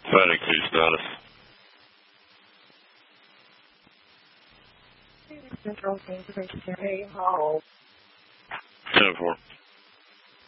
FedEx 2 status. Central Transportation, hey, how? 10-4.